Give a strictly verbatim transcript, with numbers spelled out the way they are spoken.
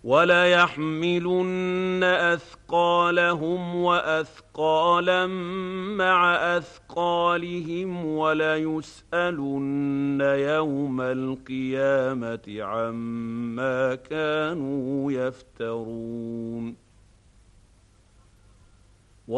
وَلَيَحْمِلُنَّ أَثْقَالَهُمْ وَأَثْقَالًا مَّعَ أَثْقَالِهِمْ وَلَيُسْأَلُنَّ يَوْمَ الْقِيَامَةِ عَمَّا كَانُوا يَفْتَرُونَ